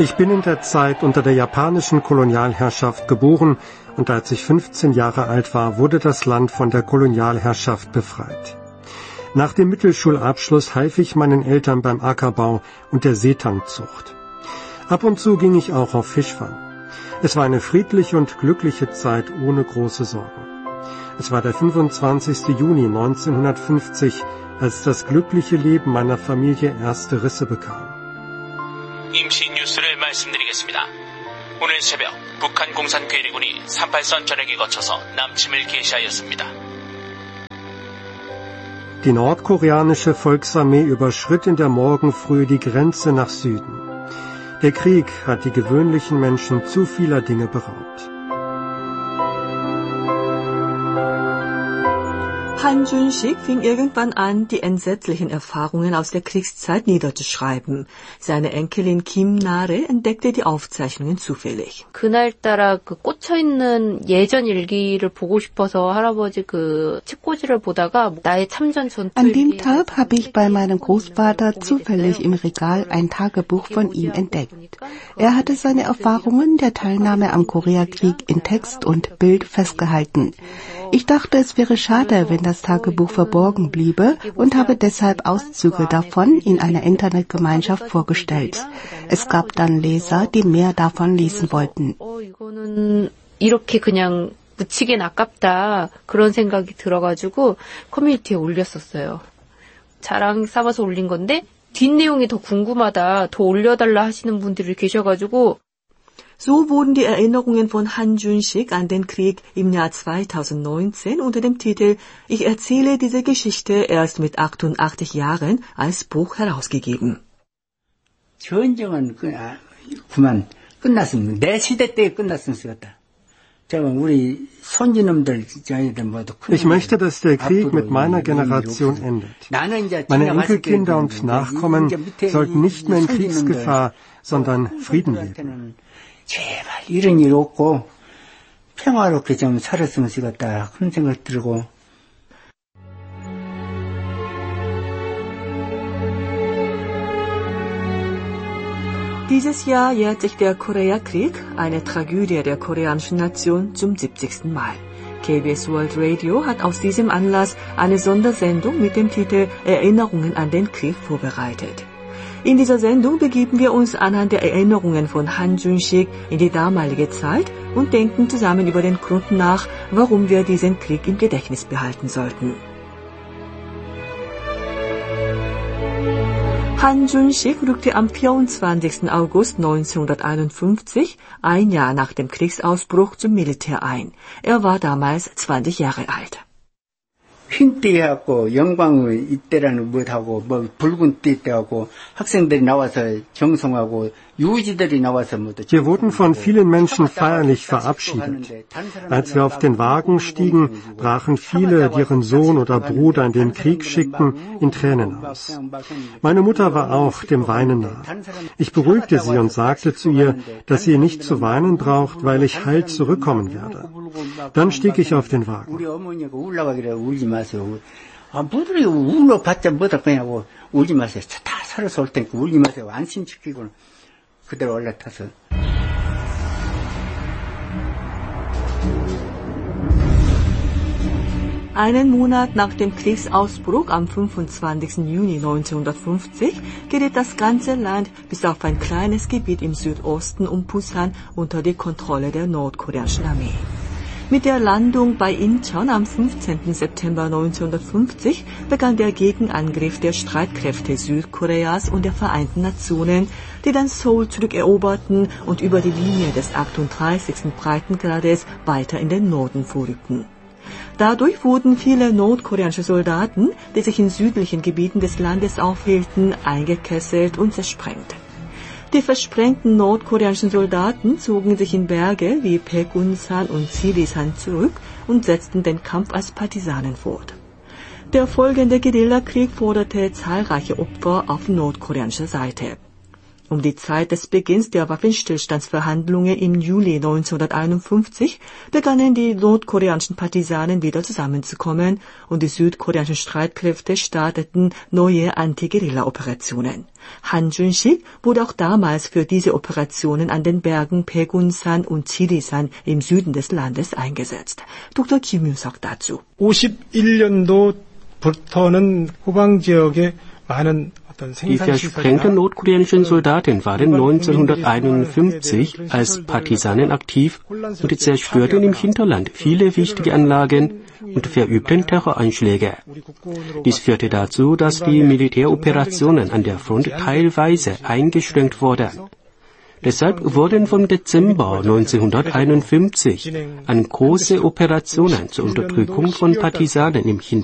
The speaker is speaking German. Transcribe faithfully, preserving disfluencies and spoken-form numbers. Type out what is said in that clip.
Ich bin in der Zeit unter der japanischen Kolonialherrschaft geboren und als ich fünfzehn Jahre alt war, wurde das Land von der Kolonialherrschaft befreit. Nach dem Mittelschulabschluss half ich meinen Eltern beim Ackerbau und der Seetangzucht. Ab und zu ging ich auch auf Fischfang. Es war eine friedliche und glückliche Zeit ohne große Sorgen. Es war der fünfundzwanzigste Juni neunzehnhundertfünfzig, als das glückliche Leben meiner Familie erste Risse bekam. 임시 뉴스를 말씀드리겠습니다. 오늘 새벽 북한 공산 괴뢰군이 삼팔선 전역에 거쳐서 남침을 개시하였습니다. Die nordkoreanische Volksarmee überschritt in der Morgenfrüh die Grenze nach Süden. Der Krieg hat die gewöhnlichen Menschen zu vieler Dinge beraubt. Han Jun-sik fing irgendwann an, die entsetzlichen Erfahrungen aus der Kriegszeit niederzuschreiben. Seine Enkelin Kim Na-re entdeckte die Aufzeichnungen zufällig. 그날따라 그 꽂혀 있는 예전 일기를 보고 싶어서 할아버지 그 책꽂이를 보다가 나의 참전 전투. An dem Tag habe ich bei meinem Großvater zufällig im Regal ein Tagebuch von ihm entdeckt. Er hatte seine Erfahrungen der Teilnahme am Koreakrieg in Text und Bild festgehalten. Ich dachte, es wäre schade, wenn das Tagebuch verborgen bliebe und habe deshalb Auszüge davon in einer Internetgemeinschaft vorgestellt. Es gab dann Leser, die mehr davon lesen wollten. 이거는 이렇게 그냥 묻히긴 아깝다 그런 생각이 들어가지고 커뮤니티에 올렸었어요. 자랑 삼아서 올린 건데 뒷내용이 더 궁금하다, 더 올려달라 하시는 분들이 계셔가지고. So wurden die Erinnerungen von Han Jun-sik an den Krieg im Jahr zweitausendneunzehn unter dem Titel Ich erzähle diese Geschichte erst mit achtundachtzig Jahren als Buch herausgegeben. 전쟁은 그만 끝났습니다. 내 시대 때 끝났으면 쓰겠다. Ich möchte, dass der Krieg mit meiner Generation endet. Meine Enkelkinder und Nachkommen sollten nicht mehr in Kriegsgefahr, sondern Frieden leben. 제발 이런 일 없고 평화롭게 좀 살았으면 좋겠다 그런 생각 들고. Dieses Jahr jährt sich der Koreakrieg, eine Tragödie der koreanischen Nation, zum siebzigsten Mal. K B S World Radio hat aus diesem Anlass eine Sondersendung mit dem Titel Erinnerungen an den Krieg vorbereitet. In dieser Sendung begeben wir uns anhand der Erinnerungen von Han Jun-sik in die damalige Zeit und denken zusammen über den Grund nach, warum wir diesen Krieg im Gedächtnis behalten sollten. Han Jun-sik rückte am vierundzwanzigsten August neunzehnhunderteinundfünfzig, ein Jahr nach dem Kriegsausbruch, zum Militär ein. Er war damals zwanzig Jahre alt. 흰 띠 해갖고 영광의 이때라는 못하고 뭐 붉은 띠 때하고 학생들이 나와서 경성하고 유지들이 나와서 모두. Wir wurden von vielen Menschen feierlich verabschiedet. Als wir auf den Wagen stiegen, brachen viele, die ihren Sohn oder Bruder in den Krieg schickten, in Tränen aus. Meine Mutter war auch dem Weinen nah. Ich beruhigte sie und sagte zu ihr, dass sie nicht zu weinen braucht, weil ich heil zurückkommen werde. Dann stieg ich auf den Wagen. 아, 뭐들이 울어 봤자 뭐다 그냥 울지 마세요. 다 살아서 올 테니까 울지 마세요. 안심시키고 그대로 올라타서. Einen Monat nach dem Kriegsausbruch am fünfundzwanzigsten Juni neunzehnhundertfünfzig geriet das ganze Land bis auf ein kleines Gebiet im Südosten um Pusan unter die Kontrolle der nordkoreanischen Armee. Mit der Landung bei Incheon am fünfzehnten September neunzehnhundertfünfzig begann der Gegenangriff der Streitkräfte Südkoreas und der Vereinten Nationen, die dann Seoul zurückeroberten und über die Linie des achtunddreißigsten Breitengrades weiter in den Norden vorrückten. Dadurch wurden viele nordkoreanische Soldaten, die sich in südlichen Gebieten des Landes aufhielten, eingekesselt und zersprengt. Die versprengten nordkoreanischen Soldaten zogen sich in Berge wie Paegunsan und Sirisan zurück und setzten den Kampf als Partisanen fort. Der folgende Guerillakrieg forderte zahlreiche Opfer auf nordkoreanischer Seite. Um die Zeit des Beginns der Waffenstillstandsverhandlungen im Juli neunzehnhunderteinundfünfzig begannen die nordkoreanischen Partisanen wieder zusammenzukommen und die südkoreanischen Streitkräfte starteten neue Anti-Guerilla-Operationen. Han Jun-sik wurde auch damals für diese Operationen an den Bergen Paegunsan und Chirisan im Süden des Landes eingesetzt. Doktor Kim Yu-seok dazu. 오십일 년도부터는 후방 지역에 많은 Die versprengten nordkoreanischen Soldaten waren neunzehnhunderteinundfünfzig als Partisanen aktiv und zerstörten im Hinterland viele wichtige Anlagen und verübten Terroranschläge. Dies führte dazu, dass die Militäroperationen an der Front teilweise eingeschränkt wurden. Deshalb wurden vom Dezember neunzehnhunderteinundfünfzig an große Operationen zur Unterdrückung von Partisanen im Hinterland